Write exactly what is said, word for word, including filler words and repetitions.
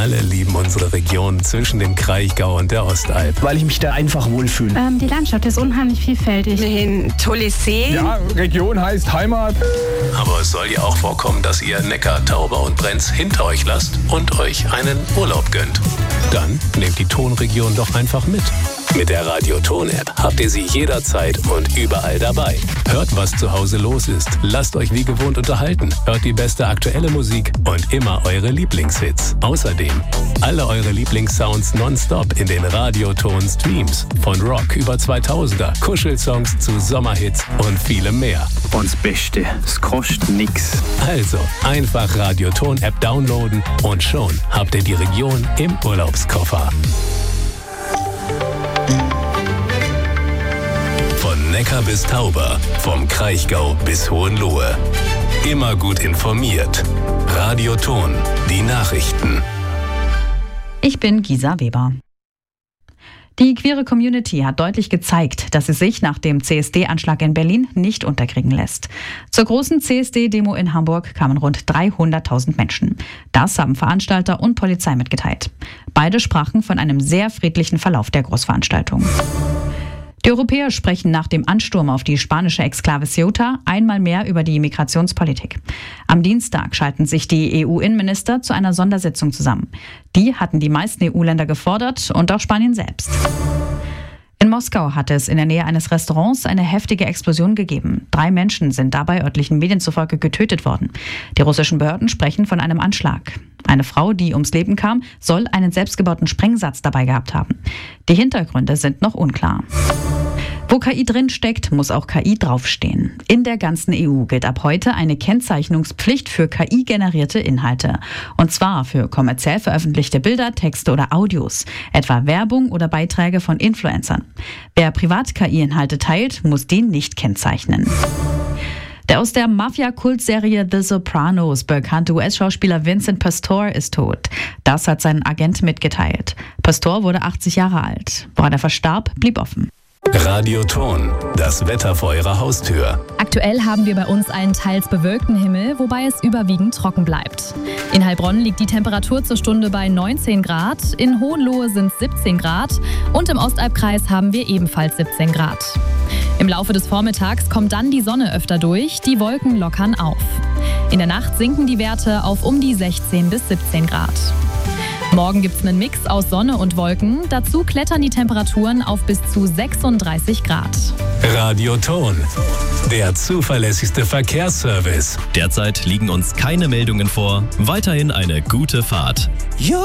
alle lieben unsere Region zwischen dem Kraichgau und der Ostalb. Weil ich mich da einfach wohlfühle. Ähm, die Landschaft ist unheimlich vielfältig. Ein tolles See. Ja, Region heißt Heimat. Aber es soll ja auch vorkommen, dass ihr Neckar, Tauber und Brenz hinter euch lasst und euch einen Urlaub gönnt. Dann nehmt die Tonregion doch einfach mit. Mit der Radio-Ton-App habt ihr sie jederzeit und überall dabei. Hört, was zu Hause los ist. Lasst euch wie gewohnt unterhalten. Hört die beste aktuelle Musik und immer eure Lieblingshits. Außerdem alle eure Lieblingssounds nonstop in den Radio-Ton-Streams. Von Rock über zweitausender, Kuschelsongs zu Sommerhits und vielem mehr. Und das Beste, es kostet nix. Also einfach Radio-Ton-App downloaden und schon habt ihr die Region im Urlaubskoffer. Von Neckar bis Tauber, vom Kraichgau bis Hohenlohe. Immer gut informiert. Radio Ton, die Nachrichten. Ich bin Gisa Weber. Die queere Community hat deutlich gezeigt, dass sie sich nach dem C S D-Anschlag in Berlin nicht unterkriegen lässt. Zur großen C S D-Demo in Hamburg kamen rund dreihunderttausend Menschen. Das haben Veranstalter und Polizei mitgeteilt. Beide sprachen von einem sehr friedlichen Verlauf der Großveranstaltung. Die Europäer sprechen nach dem Ansturm auf die spanische Exklave Ceuta einmal mehr über die Migrationspolitik. Am Dienstag schalten sich die E U-Innenminister zu einer Sondersitzung zusammen. Die hatten die meisten E U-Länder gefordert und auch Spanien selbst. In Moskau hat es in der Nähe eines Restaurants eine heftige Explosion gegeben. Drei Menschen sind dabei örtlichen Medien zufolge getötet worden. Die russischen Behörden sprechen von einem Anschlag. Eine Frau, die ums Leben kam, soll einen selbstgebauten Sprengsatz dabei gehabt haben. Die Hintergründe sind noch unklar. Wo K I drinsteckt, muss auch K I draufstehen. In der ganzen E U gilt ab heute eine Kennzeichnungspflicht für K I-generierte Inhalte. Und zwar für kommerziell veröffentlichte Bilder, Texte oder Audios, etwa Werbung oder Beiträge von Influencern. Wer Privat-K I-Inhalte teilt, muss die nicht kennzeichnen. Der aus der Mafia-Kultserie The Sopranos bekannte U S-Schauspieler Vincent Pastore ist tot. Das hat sein Agent mitgeteilt. Pastore wurde achtzig Jahre alt. Woran er verstarb, blieb offen. Radio Ton, das Wetter vor eurer Haustür. Aktuell haben wir bei uns einen teils bewölkten Himmel, wobei es überwiegend trocken bleibt. In Heilbronn liegt die Temperatur zur Stunde bei neunzehn Grad, in Hohenlohe sind es siebzehn Grad und im Ostalbkreis haben wir ebenfalls siebzehn Grad. Im Laufe des Vormittags kommt dann die Sonne öfter durch, die Wolken lockern auf. In der Nacht sinken die Werte auf um die sechzehn bis siebzehn Grad. Morgen gibt es einen Mix aus Sonne und Wolken. Dazu klettern die Temperaturen auf bis zu sechsunddreißig Grad. Radio Ton, der zuverlässigste Verkehrsservice. Derzeit liegen uns keine Meldungen vor. Weiterhin eine gute Fahrt. Ja.